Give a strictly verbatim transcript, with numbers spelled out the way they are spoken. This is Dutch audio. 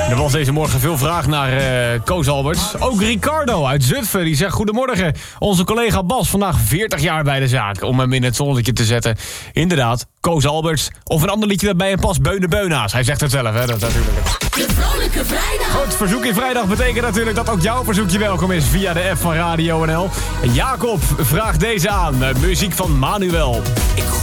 Er was deze morgen veel vraag naar uh, Koos Alberts. Ook Ricardo uit Zutphen, die zegt... Goedemorgen, onze collega Bas, vandaag veertig jaar bij de zaak... om hem in het zonnetje te zetten. Inderdaad, Koos Alberts. Of een ander liedje dat bij hem past, Beune Beuna's. Hij zegt het zelf, hè, dat is natuurlijk... De Vrolijke Vrijdag. Goed, verzoek in vrijdag betekent natuurlijk dat ook jouw verzoekje welkom is... via de app van Radio N L. En Jacob vraagt deze aan, uh, muziek van Manuel. Ik